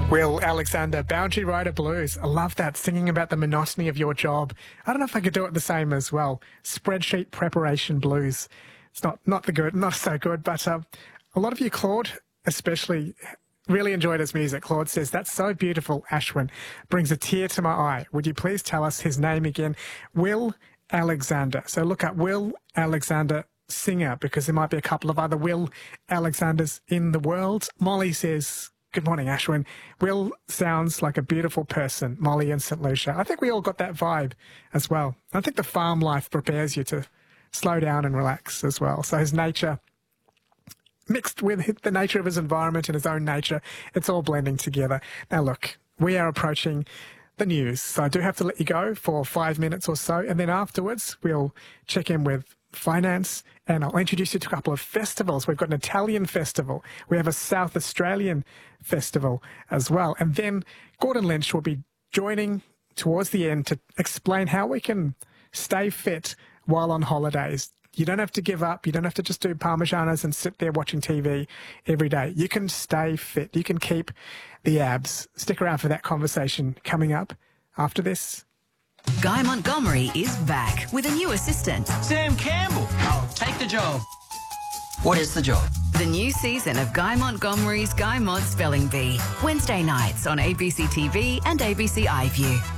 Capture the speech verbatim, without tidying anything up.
Will Alexander, Boundary Rider Blues. I love that, singing about the monotony of your job. I don't know if I could do it the same as well. Spreadsheet preparation blues. It's not, not the good, not so good, but uh, a lot of you, Claude, especially, really enjoyed his music. Claude says, that's so beautiful, Ashwin. Brings a tear to my eye. Would you please tell us his name again? Will Alexander. So look up Will Alexander singer, because there might be a couple of other Will Alexanders in the world. Molly says, good morning, Ashwin. Will sounds like a beautiful person, Molly in Saint Lucia. I think we all got that vibe as well. I think the farm life prepares you to slow down and relax as well. So his nature, mixed with the nature of his environment and his own nature, it's all blending together. Now, look, we are approaching the news, so I do have to let you go for five minutes or so, and then afterwards we'll check in with finance, and I'll introduce you to a couple of festivals. We've got an Italian festival. We have a South Australian festival as well. And then Gordon Lynch will be joining towards the end to explain how we can stay fit while on holidays. You don't have to give up. You don't have to just do Parmesanas and sit there watching T V every day. You can stay fit. You can keep the abs. Stick around for that conversation coming up after this. Guy Montgomery is back with a new assistant. Sam Campbell. I'll take the job. What is the job? The new season of Guy Montgomery's Guy Mod Spelling Bee. Wednesday nights on A B C T V and A B C iView.